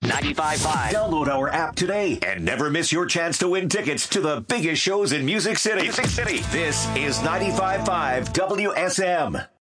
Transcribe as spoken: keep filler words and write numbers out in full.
ninety-five point five. Download our app today and never miss your chance to win tickets to the biggest shows in Music City. Music City. This is ninety-five point five W S M.